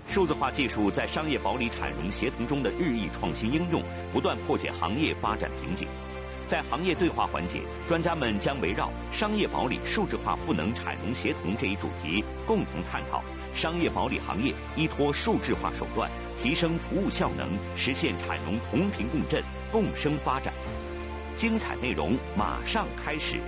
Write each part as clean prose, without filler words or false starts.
数字化技术在商业保理产融协同中的日益创新应用，不断破解行业发展瓶颈。在行业对话环节，专家们将围绕商业保理数字化赋能产融协同这一主题，共同探讨商业保理行业依托数字化手段提升服务效能，实现产融同频共振、共生发展。精彩内容马上开始。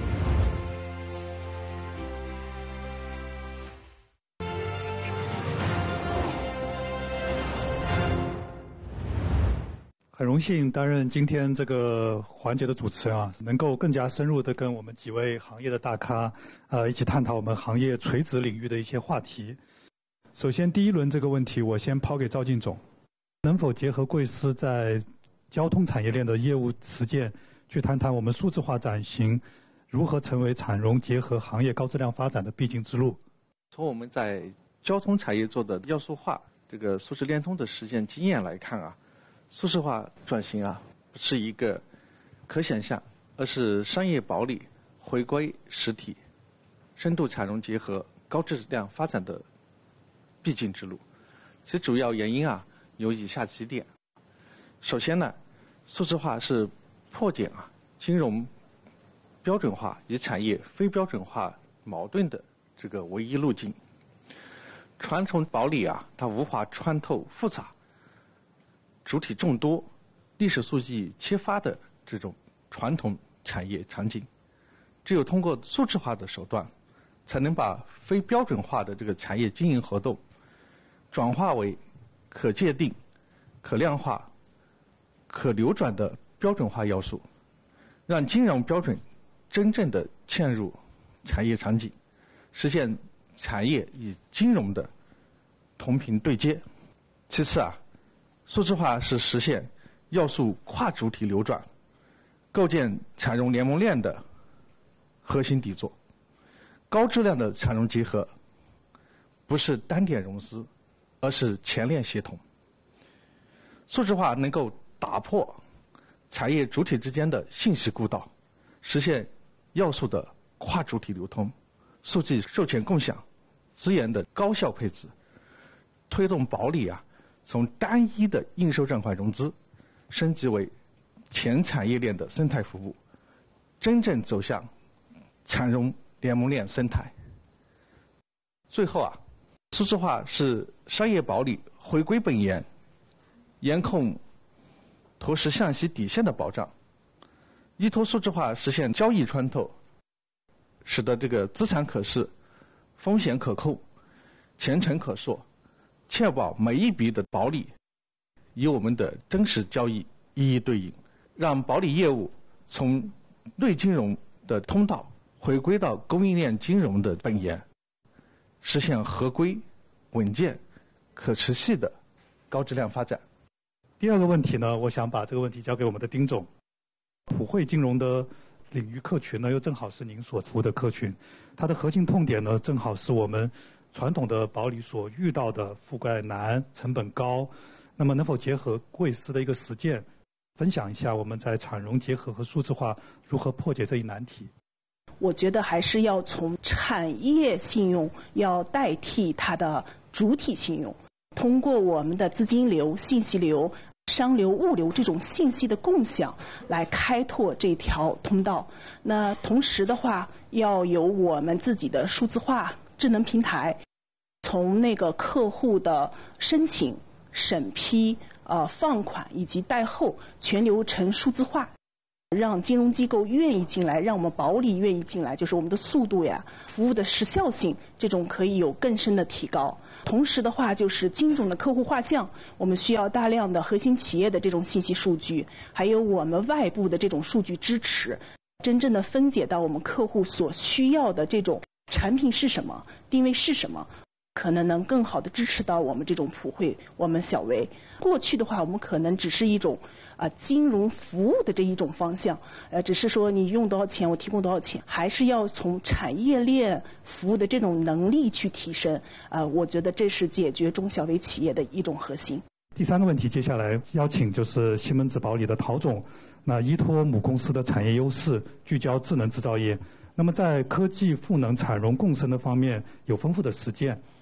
很荣幸担任今天这个环节的主持人啊，能够更加深入的跟我们几位行业的大咖一起探讨我们行业垂直领域的一些话题。首先第一轮这个问题我先抛给赵进总，能否结合贵司在交通产业链的业务实践，去谈谈我们数字化转型如何成为产融结合行业高质量发展的必经之路？ 从我们在交通产业做的要素化这个数字联通的实践经验来看啊，数字化转型啊，不是一个可想象，而是商业保理回归实体、深度产融结合、高质量发展的必经之路。其主要原因啊，有以下几点。首先呢，数字化是破解金融标准化与产业非标准化矛盾的这个唯一路径。传统保理啊，它无法穿透复杂、主体众多、历史数据缺乏的这种传统产业场景，只有通过数字化的手段，才能把非标准化的这个产业经营活动转化为可界定、可量化、可流转的标准化要素，让金融标准真正的嵌入产业场景，实现产业与金融的同频对接。其次啊，数字化是实现要素跨主体流转，构建产融联盟链的核心底座。高质量的产融结合不是单点融资，而是前链协同。数字化能够打破产业主体之间的信息孤岛，实现要素的跨主体流通、数据授权共享、资源的高效配置，推动保理啊从单一的应收账款融资升级为全产业链的生态服务，真正走向产融联盟链生态。最后啊，数字化是商业保理回归本源、严控投实向息底线的保障。依托数字化实现交易穿透，使得这个资产可视、风险可控、前程可溯，确保每一笔的保理与我们的真实交易一一对应，让保理业务从内金融的通道回归到供应链金融的本源，实现合规、稳健、可持续的高质量发展。 第二个问题呢，我想把这个问题交给我们的丁总。普惠金融的领域客群呢，又正好是您所服务的客群，它的核心痛点呢，正好是我们传统的保理所遇到的覆盖难、成本高。那么能否结合贵司的一个实践，分享一下我们在产融结合和数字化如何破解这一难题？ 我觉得还是要从产业信用要代替它的主体信用，通过我们的资金流、信息流、商流、物流这种信息的共享来开拓这条通道。那同时的话，要有我们自己的数字化智能平台，从那个客户的申请、审批、放款以及贷后全流程数字化，让金融机构愿意进来，让我们保理愿意进来，就是我们的速度呀、服务的时效性，这种可以有更深的提高。同时的话，就是精准的客户画像，我们需要大量的核心企业的这种信息数据，还有我们外部的这种数据支持，真正的分解到我们客户所需要的这种产品是什么，定位是什么，可能更好的支持到我们这种普惠，我们小微。过去的话，我们可能只是一种金融服务的这一种方向，只是说你用多少钱，我提供多少钱，还是要从产业链服务的这种能力去提升。我觉得这是解决中小微企业的一种核心。 第三个问题，接下来邀请就是西门子保理的陶总，那依托母公司的产业优势，聚焦智能制造业，那么在科技赋能产融共生的方面有丰富的实践。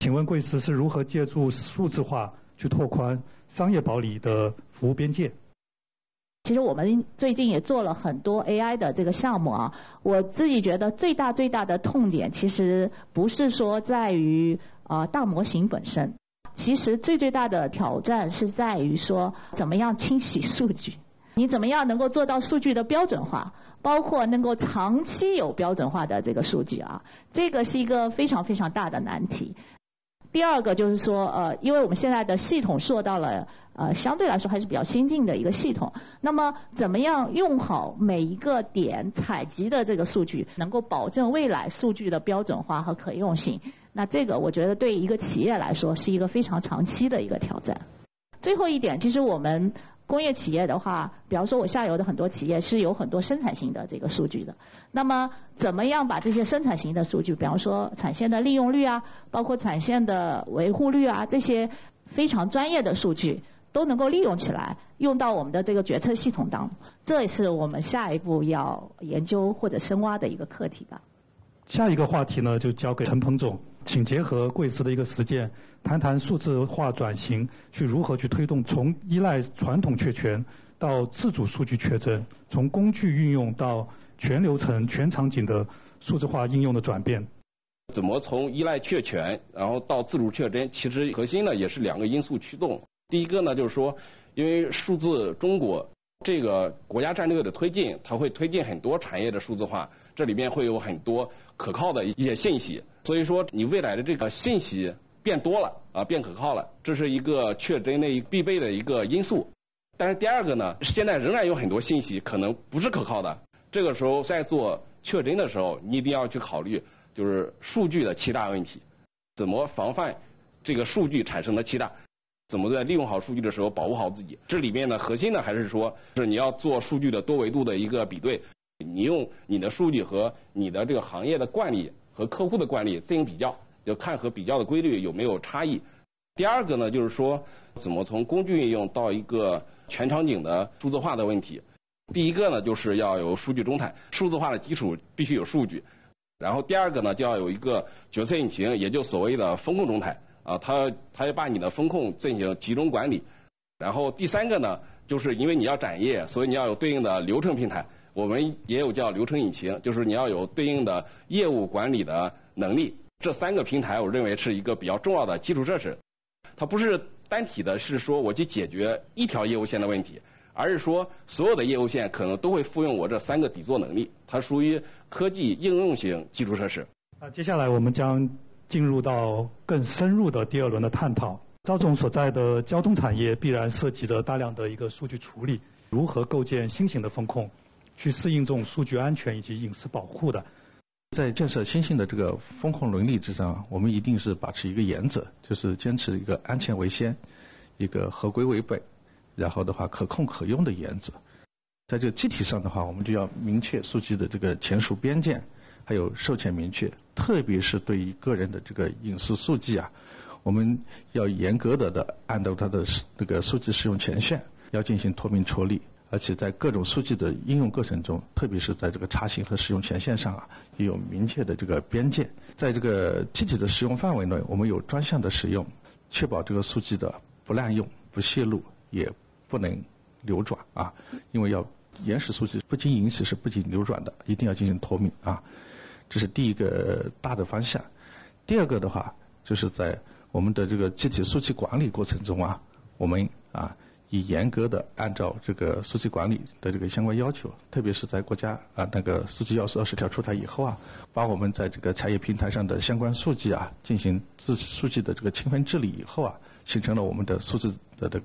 请问贵司是如何借助数字化去拓宽商业保理的服务边界？ 其实我们最近也做了很多 AI 的这个项目啊，我自己觉得最大的痛点其实不是说在于大模型本身，其实最大的挑战是在于说怎么样清洗数据，你怎么样能够做到数据的标准化，包括能够长期有标准化的这个数据啊，这个是一个非常大的难题。第二个就是说因为我们现在的系统做到了相对来说还是比较先进的一个系统，那么怎么样用好每一个点采集的这个数据，能够保证未来数据的标准化和可用性，那这个我觉得对一个企业来说是一个非常长期的一个挑战。最后一点，其实我们工业企业的话，比方说我下游的很多企业是有很多生产型的这个数据的，那么怎么样把这些生产型的数据，比方说产线的利用率啊，包括产线的维护率啊，这些非常专业的数据都能够利用起来，用到我们的这个决策系统当中，这也是我们下一步要研究或者深挖的一个课题吧。 下一个话题呢，就交给陈鹏总，请结合贵司的一个实践，谈谈数字化转型如何去推动从依赖传统确权到自主数据确证，从工具运用到全流程、全场景的数字化应用的转变。 怎么从依赖确权，然后到自主确证？其实核心呢也是两个因素驱动。第一个呢，就是说，因为数字中国这个国家战略的推进，它会推进很多产业的数字化，这里面会有很多可靠的一些信息，所以说你未来的这个信息变多了啊，变可靠了，这是一个确诊的必备的一个因素。但是第二个呢，现在仍然有很多信息可能不是可靠的，这个时候在做确诊的时候，你一定要去考虑就是数据的欺诈问题，怎么防范这个数据产生的欺诈，怎么在利用好数据的时候保护好自己。这里面呢，核心呢还是说，是你要做数据的多维度的一个比对，你用你的数据和你的这个行业的惯例和客户的惯例进行比较，就看和比较的规律有没有差异。第二个呢，就是说怎么从工具运用到一个全场景的数字化的问题。第一个呢，就是要有数据中台，数字化的基础必须有数据。然后第二个呢，就要有一个决策引擎，也就所谓的风控中台啊，它要把你的风控进行集中管理。然后第三个呢，就是因为你要展业，所以你要有对应的流程平台，我们也有叫流程引擎，就是你要有对应的业务管理的能力。这三个平台我认为是一个比较重要的基础设施，它不是单体的是说我去解决一条业务线的问题，而是说所有的业务线可能都会复用我这三个底座能力，它属于科技应用型基础设施。 接下来我们将进入到更深入的第二轮的探讨。赵总所在的交通产业必然涉及着大量的一个数据处理，如何构建新型的风控，去适应这种数据安全以及隐私保护的。 在建设新型的这个风控伦理之上，我们一定是把持一个原则，就是坚持一个安全为先，一个合规为本，然后的话可控可用的原则。在这个机体上的话，我们就要明确数据的这个权属边界，还有授权明确，特别是对于个人的这个隐私数据啊，我们要严格的按照它的这个数据使用权限要进行脱敏处理，而且在各种数据的应用过程中，特别是在这个查询和使用权限上啊，也有明确的这个边界。在这个机体的使用范围内，我们有专项的使用，确保这个数据的不滥用、不泄露，也不能流转啊。因为要原始数据不经允许是不经流转的，一定要进行脱敏啊。这是第一个大的方向。第二个的话，就是在我们的这个机体数据管理过程中啊，我们啊以严格的按照这个数据管理的这个相关要求，特别是在国家那个数据要素20条出台以后啊，把我们在这个产业平台上的相关数据啊进行数据的这个充分治理以后啊，形成了我们的数字的这个